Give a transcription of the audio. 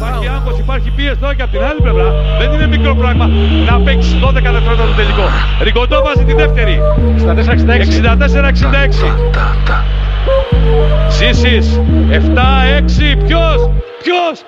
Υπάρχει άγχος, υπάρχει πίεση τώρα και από την άλλη πλευρά. Δεν είναι μικρό πράγμα να παίξει 12 δευτερόλεπτα το τελικό. Ριγκοντό βάζει τη δεύτερη. 64-66. Ζήσης. 7-6. Ποιος?